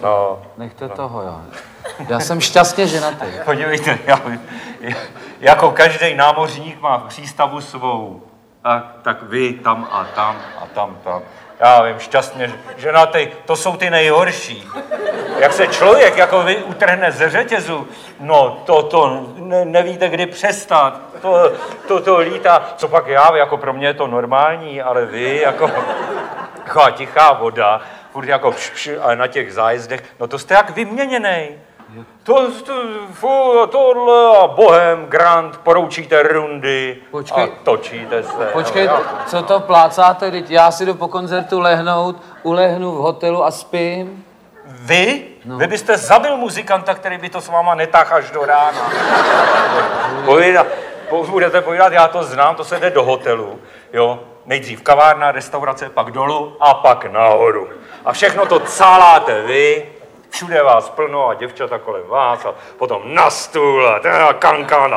No. Nechte toho, jo. Já jsem šťastně ženatý. Podívejte, jako každý námořník má v přístavu svou. Tak vy tam a tam a tam. Já vím, šťastně ženatý, to jsou ty nejhorší. Jak se člověk jako vy utrhne ze řetězu, no nevíte, kdy přestat. To lítá. Co pak já, jako pro mě je to normální, ale vy jako taková tichá voda, furt jako ale na těch zájezdech, no to jste jak vyměněnej. Tohle a bohem, grand, poroučíte rundy a točíte se. Počkej, co to plácáte, teď já si jdu po koncertu lehnout, ulehnu v hotelu a spím. Vy? No. Vy byste zabil muzikanta, který by to s váma netáhl až do rána. Budete povídat, já to znám, to se jde do hotelu, jo. Nejdřív kavárna, restaurace, pak dolů a pak nahoru. A všechno to cáláte vy, všude vás plno a děvčata kolem vás a potom na stůl a kankana.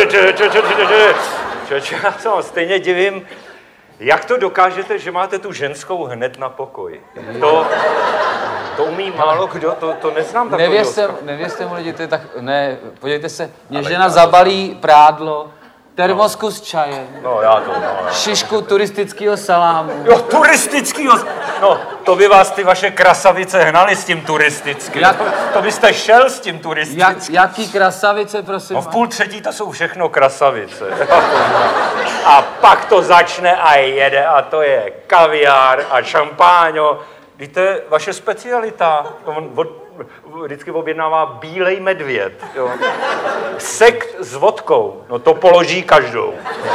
Já se vám stejně divím, jak to dokážete, že máte tu ženskou hned na pokoji. To umí málo kdo, to neznám takový. Nevěřte mu lidi, to je tak, ne, podívejte se, mě žena zabalí prádlo, termosku s čajem, šišku turistického salámu. Jo, turistického, no, to by vás ty vaše krasavice hnaly s tím turistickým. To byste šel s tím turistickým. Jaký krasavice, prosím? No v 2:30 to jsou všechno krasavice. A pak to začne a jede a to je kaviár a šampáňo. Víte, vaše specialita, vždycky objednává bílej medvěd, jo. Sekt s vodkou, no to položí každou.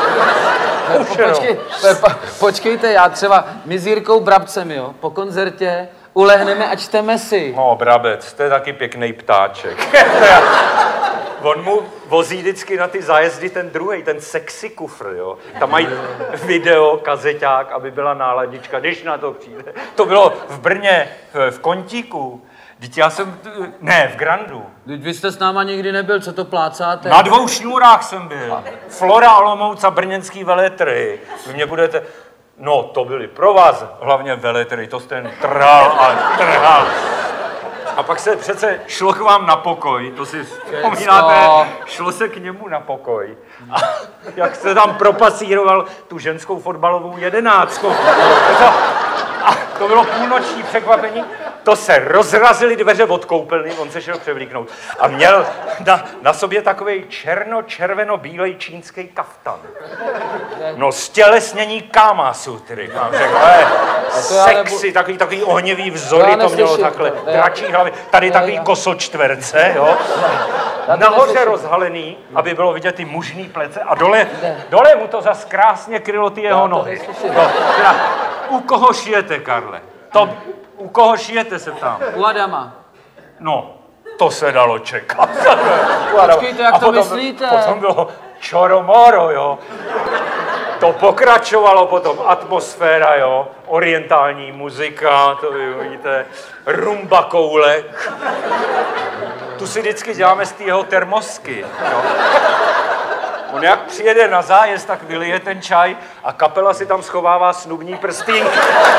Počkejte, já třeba, my s Jirkou Brabcem, jo, po koncertě ulehneme a čteme si. No, Brabec, to je taky pěkný ptáček. On mu vozí vždycky na ty zájezdy ten druhej, ten sexy kufr, jo. Tam mají video, kazeťák, aby byla náladička, když na to přijde. To bylo v Brně, v Kontíku. V Grandu. Vy jste s náma nikdy nebyl, co to plácáte? Na 2 šňůrách jsem byl. Flora, Olomouc a brněnský veletry. Vy mě budete... No, to byly pro vás hlavně veletry, to jste trhal a trhal. A pak se přece šlo k vám na pokoj, to si vzpomínáte, šlo se k němu na pokoj. A jak jste tam propasíroval tu ženskou fotbalovou 11. A to bylo půlnoční překvapení, to se rozrazily dveře od koupelny, on se šel převlíknout a měl na sobě takovej černo-červeno-bílej čínský kaftan. No stělesnění Kama Sutry, mám řekl, sexy, takový ohnivý vzory to mělo takhle, dračí hlavy, tady takový kosočtverce, jo. Nahoře rozhalený, aby bylo vidět ty mužný plece a dole mu to zas krásně krylo ty jeho nohy. No, u koho šijete, Karle? U koho šijete, se ptám? U Adama. No, to se dalo čekat. Počkejte, jak to myslíte? Potom bylo čoromoro, jo. To pokračovalo potom, atmosféra, jo, orientální muzika, to vy vidíte, rumba koule. Tu si vždycky děláme z té jeho termosky, jo. On jak přijede na zájezd, tak vylije ten čaj a kapela si tam schovává snubní prstínky.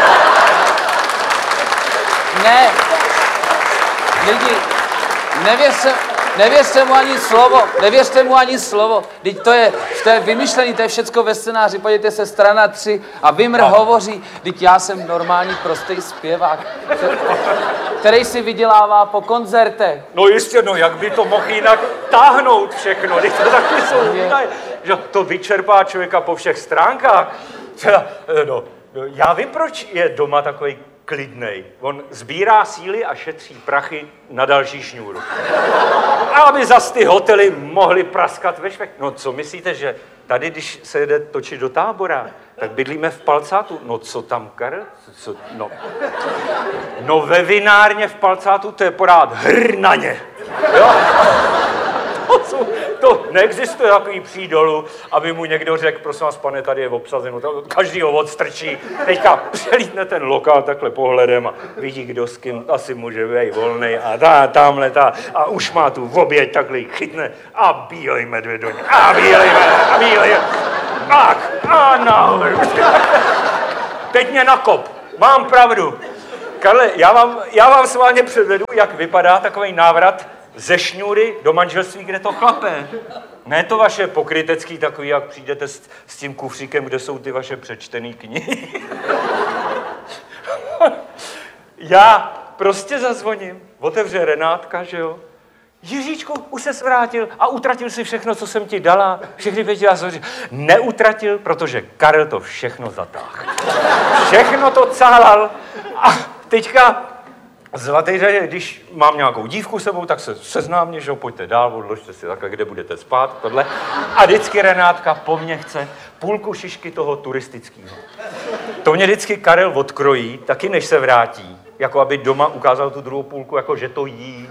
Ne, lidi, nevěřte mu ani slovo, teď to je vymyšlený, to je všecko ve scénáři, podívejte se, strana 3 a Vimr hovoří, teď já jsem normální prostý zpěvák, který si vydělává po koncertech. No jistě, no jak by to mohl jinak táhnout všechno, teď to taky jsou výdaje, že to vyčerpá člověka po všech stránkách. Já vím, proč je doma takový klidnej. On sbírá síly a šetří prachy na další šňůru. A aby zas ty hotely mohly praskat ve švech. No co myslíte, že tady, když se jede točit do Tábora, tak bydlíme v Palcátu. No co tam, Karel? No ve vinárně v Palcátu to je pořád hrnaně. Jo? To neexistuje takový přijít dolů, aby mu někdo řekl, prosím vás, pane, tady je obsazeno, každý ho odstrčí. Teďka přelítne ten lokál takhle pohledem a vidí, kdo s kým asi může být volnej a tamhle a už má tu oběť, takhle chytne a bílej medvěd do něj, a bílej a nahoru. Teď mě nakop, mám pravdu. Karle, já vám sválně předvedu, jak vypadá takový návrat ze šňůry do manželství, kde to chlape. Ne to vaše pokrytecký takový, jak přijdete s tím kufříkem, kde jsou ty vaše přečtený knihy. Já prostě zazvoním, otevře Renátka, že jo? Jiříčku, už ses vrátil a utratil si všechno, co jsem ti dala. Všechny věci já jsem neutratil, protože Karel to všechno zatáhl. Všechno to cálal. A teďka zlatý řadě, když mám nějakou dívku sebou, tak se seznámně, že jo, pojďte dál, odložte si takhle, kde budete spát, tohle. A vždycky Renátka po mně chce půlku šišky toho turistického. To mě vždycky Karel odkrojí, taky než se vrátí. Jako aby doma ukázal tu druhou půlku, jako že to jí.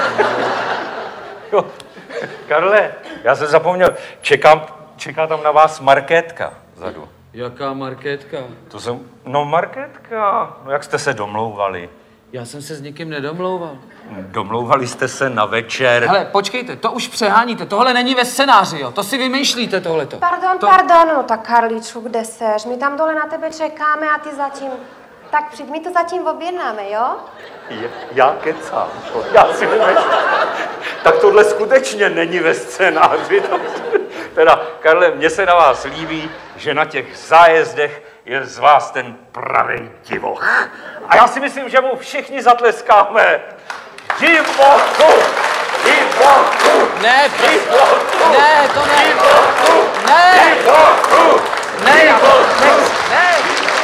Jo. Karle, já jsem zapomněl, čeká tam na vás Markétka vzadu. Jaká Markétka? No Markétka, no jak jste se domlouvali? Já jsem se s nikým nedomlouval. Domlouvali jste se na večer. Hele, počkejte, to už přeháníte, tohle není ve scénáři, jo, to si vymýšlíte tohleto. Pardon, no tak Karličku, kde seš? My tam dole na tebe čekáme a ty zatím... Tak přijď, my to zatím objednáme, jo? Já kecám, já si vymýšlím. Tak tohle skutečně není ve scénáři. Teda, Karle, mně se na vás líbí, že na těch zájezdech je z vás ten pravý divoch. A já si myslím, že mu všichni zatleskáme. Divochu! Divochu! Ne, Divochu! ne, to ne. Divochu! Ne! Divochu! Ne, já to... Divochu! Ne!